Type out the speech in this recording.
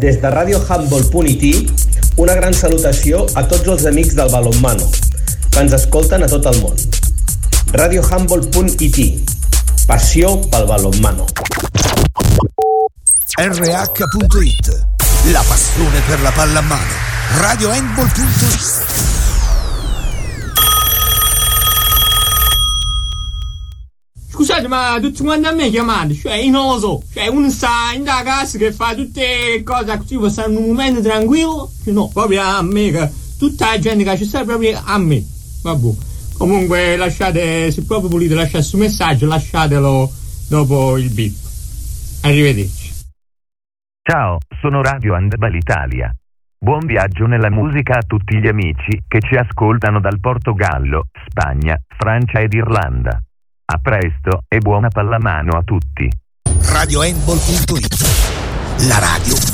Des de radiohandball.it, una gran salutació a tots els amics del balonmano, que ens escolten a tot el món. radiohandball.it, passió pel balonmano. RH.it, la passione per la pallamano. radiohandball.it. Scusate, ma tutti quanti a me chiamate, cioè io non lo so, cioè uno sta in da casa che fa tutte le cose così per stare in un momento tranquillo, cioè no, proprio a me, che tutta la gente che ci sta proprio a me, vabbè. Comunque lasciate, se proprio volete lasciare questo messaggio, lasciatelo dopo il beep. Arrivederci. Ciao, sono Radio Handball Italia. Buon viaggio nella musica a tutti gli amici che ci ascoltano dal Portogallo, Spagna, Francia ed Irlanda. A presto e buona pallamano a tutti. radiohandball.it, la radio